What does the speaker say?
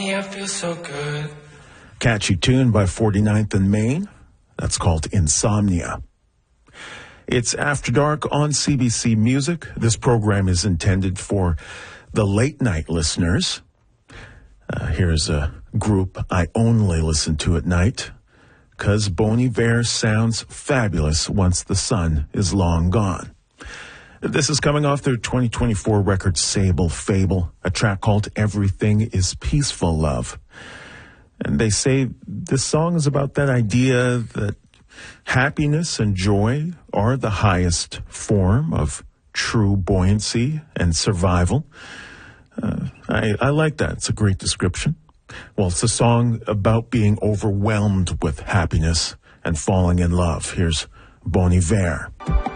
I feel so good. Catchy tune by 49th and Main. That's called Insomnia. It's After Dark on CBC Music. This program is intended for the late night listeners. Here's a group I only listen to at night, 'cause Bon Iver sounds fabulous once the sun is long gone. This is coming off their 2024 record Sable Fable, a track called Everything is Peaceful Love. And they say this song is about that idea that happiness and joy are the highest form of true buoyancy and survival. I like that. It's a great description. Well, it's a song about being overwhelmed with happiness and falling in love. Here's Bon Iver.